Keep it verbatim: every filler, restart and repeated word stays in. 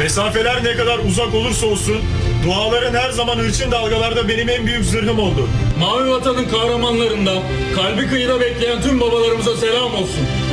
Mesafeler ne kadar uzak olursa olsun, duaların her zaman hırçın dalgalarda benim en büyük zırhım oldu. Mavi Vatan'ın kahramanlarında, kalbi kıyıda bekleyen tüm babalarımıza selam olsun.